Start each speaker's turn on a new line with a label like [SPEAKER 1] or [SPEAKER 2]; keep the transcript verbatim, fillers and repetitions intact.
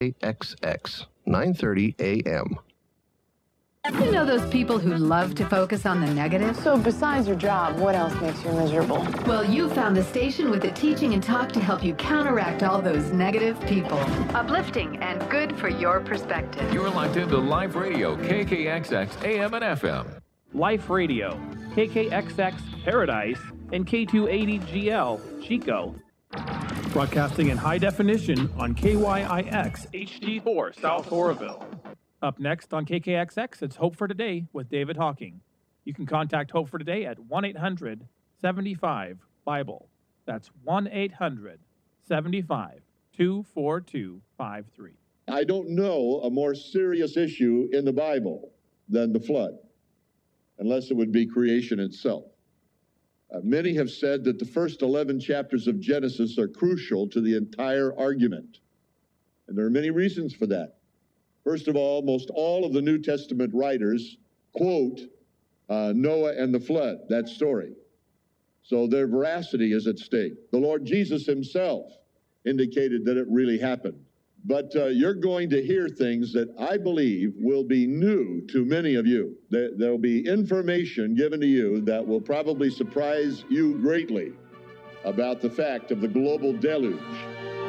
[SPEAKER 1] X X, nine thirty A M.
[SPEAKER 2] You know those people who love to focus on the negative?
[SPEAKER 3] So besides your job, what else makes you miserable?
[SPEAKER 2] Well, you found the station with the teaching and talk to help you counteract all those negative people. Uplifting and good for your perspective.
[SPEAKER 4] You're locked into Life Radio, K K X X A M and F M.
[SPEAKER 5] Life Radio, K K X X Paradise, and K two eighty G L Chico. Broadcasting in high definition on K Y I X H D four South Oroville. Up next on K K X X, it's Hope for Today with David Hawking. You can contact Hope for Today at one eight hundred seven five Bible. That's one eight hundred seven five two four two five three.
[SPEAKER 6] I don't know a more serious issue in the Bible than the flood, unless it would be creation itself. Uh, many have said that the first eleven chapters of Genesis are crucial to the entire argument, and there are many reasons for that. First of all, most all of the New Testament writers quote uh, Noah and the flood, that story. So their veracity is at stake. The Lord Jesus himself indicated that it really happened. But uh, you're going to hear things that I believe will be new to many of you. There will be information given to you that will probably surprise you greatly about the fact of the global deluge